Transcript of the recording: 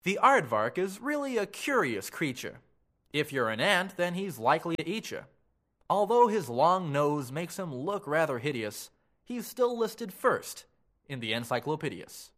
The aardvark is really a curious creature. If you're an ant, then he's likely to eat you. Although his long nose makes him look rather hideous, he's still listed first in the Encyclopedias.